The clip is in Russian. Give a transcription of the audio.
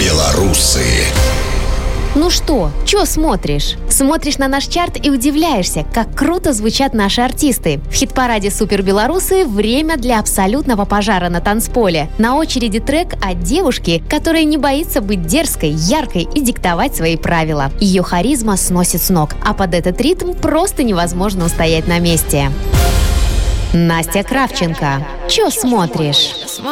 Белорусы. Ну что, чё смотришь? Смотришь на наш чарт и удивляешься, как круто звучат наши артисты. В хит-параде «Супер Белорусы» время для абсолютного пожара на танцполе. На очереди трек о девушке, которая не боится быть дерзкой, яркой и диктовать свои правила. Ее харизма сносит с ног, а под этот ритм просто невозможно устоять на месте. Настя Кравченко. Чё смотришь?